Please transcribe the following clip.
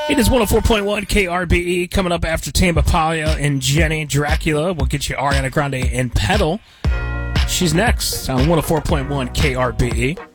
It is 104.1 KRBE coming up after Tamba Palia and Jenny Dracula. We'll get you Ariana Grande and Pedal. She's next on 104.1 KRBE.